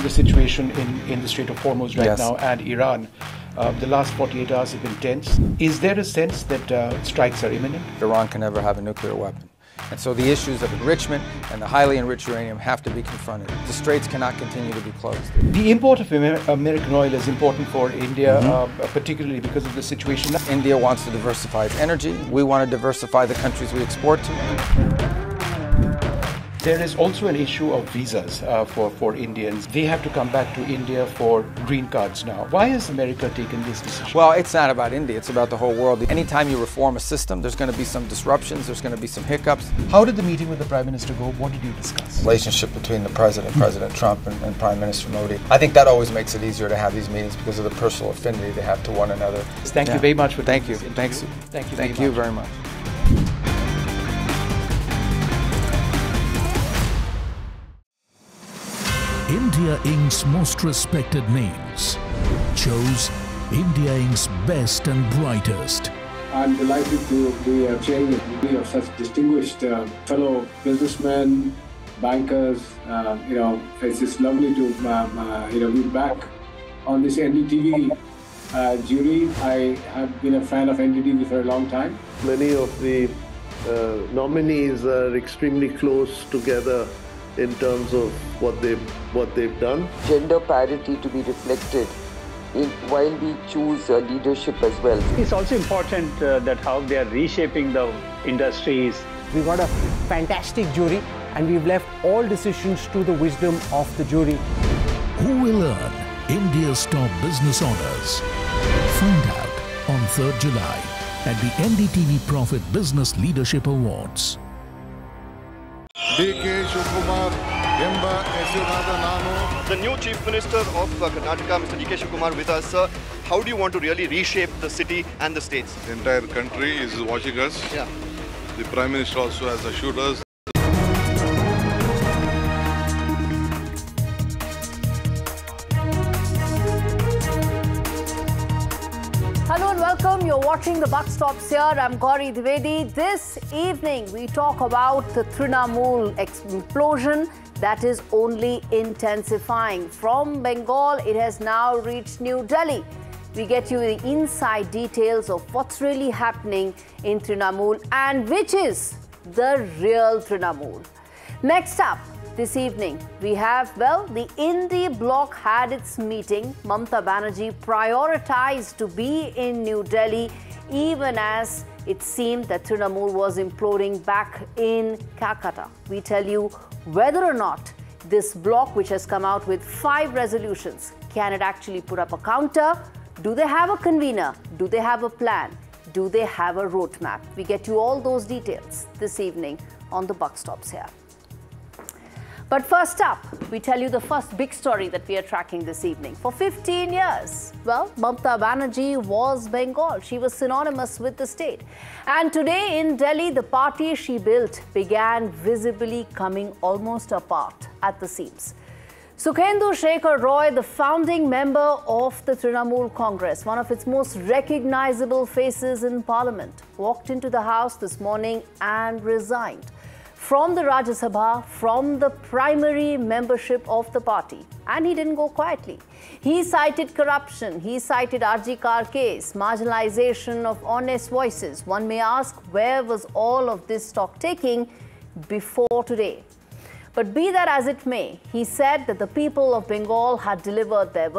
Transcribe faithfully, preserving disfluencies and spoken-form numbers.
the situation in, in the Strait of Hormuz right Yes. now and Iran. Uh, the last forty-eight hours have been tense. Is there a sense that uh, strikes are imminent? Iran can never have a nuclear weapon. And so the issues of enrichment and the highly enriched uranium have to be confronted. The straits cannot continue to be closed. The import of Amer- American oil is important for India, Mm-hmm. uh, particularly because of the situation. India wants to diversify its energy. We want to diversify the countries we export to. There is also an issue of visas uh, for, for Indians. They have to come back to India for green cards now. Why has America taken this decision? Well, it's not about India, it's about the whole world. Anytime you reform a system, there's going to be some disruptions, there's going to be some hiccups. How did the meeting with the Prime Minister go? What did you discuss? Relationship between the President, President Trump, and, and Prime Minister Modi. I think that always makes it easier to have these meetings because of the personal affinity they have to one another. Thank Yeah. you very much for Thank doing you. this Thanks. interview. Thank you. Thank very you much. very much. India Incorporated's most respected names chose India Incorporated's best and brightest. I'm delighted to be uh, chairing the committee of such distinguished uh, fellow businessmen, bankers. Uh, you know, it's just lovely to um, uh, you know be back on this N D T V uh, jury. I have been a fan of N D T V for a long time. Many of the uh, nominees are extremely close together in terms of what they've what they've done. Gender parity to be reflected in while we choose uh, leadership as well. It's also important uh, that how they are reshaping the industries. We got a fantastic jury and we've left all decisions to the wisdom of the jury. Who will earn India's top business honors? Find out on third July at the N D T V Profit Business Leadership Awards. D K Shivakumar ಎಂಬ ಹೆಸರಾದ ನಾನು The new Chief Minister of uh, Karnataka, Mister D K Shivakumar, with us. Sir, how do you want to really reshape the city and the states? The entire country is watching us. Yeah. The Prime Minister also has assured us. Hello and welcome. You're watching the Buck Stops here. I'm Gauri Dwivedi. This evening we talk about the Trinamool explosion that is only intensifying. From Bengal, it has now reached New Delhi. We get you the inside details of what's really happening in Trinamool and which is the real Trinamool. Next up, this evening, we have, well, the Indie bloc had its meeting. Mamata Banerjee prioritized to be in New Delhi, even as it seemed that Trinamool was imploding back in Calcutta. We tell you whether or not this bloc, which has come out with five resolutions, can it actually put up a counter? Do they have a convener? Do they have a plan? Do they have a roadmap? We get you all those details this evening on the Buck Stops here. But first up, we tell you the first big story that we are tracking this evening. For fifteen years, well, Mamata Banerjee was Bengal. She was synonymous with the state. And today in Delhi, the party she built began visibly coming almost apart at the seams. Sukhendu Shekhar Roy, the founding member of the Trinamool Congress, one of its most recognizable faces in Parliament, walked into the House this morning and resigned from the Rajya Sabha, from the primary membership of the party. And he didn't go quietly. He cited corruption, he cited R G Kar case, marginalization of honest voices. One may ask, where was all of this stock taking before today? But be that as it may, he said that the people of Bengal had delivered their